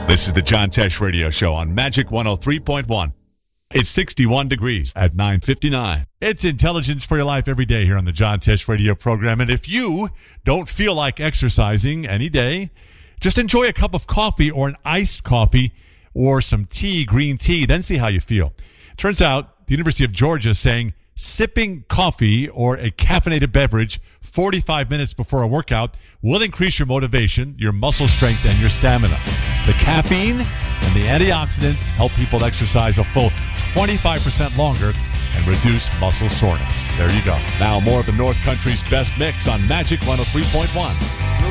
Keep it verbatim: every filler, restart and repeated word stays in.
This is the John Tesh Radio Show on Magic one oh three point one. It's sixty-one degrees at nine fifty-nine. It's intelligence for your life every day here on the John Tesh Radio program. And if you don't feel like exercising any day, just enjoy a cup of coffee or an iced coffee or some tea, green tea, then see how you feel. Turns out the University of Georgia is saying sipping coffee or a caffeinated beverage forty-five minutes before a workout will increase your motivation, your muscle strength, and your stamina. The caffeine and the antioxidants help people exercise a full twenty-five percent longer and reduce muscle soreness. There you go. Now more of the North Country's best mix on Magic one oh three point one.